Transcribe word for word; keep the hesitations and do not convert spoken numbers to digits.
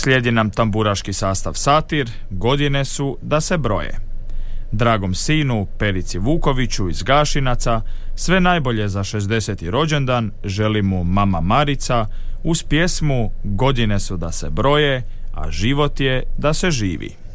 Slijedi nam tamburaški sastav Satir, godine su da se broje. Dragom sinu Perici Vukoviću iz Gašinaca sve najbolje za šezdeseti rođendan želi mu mama Marica uz pjesmu Godine su da se broje, a život je da se živi.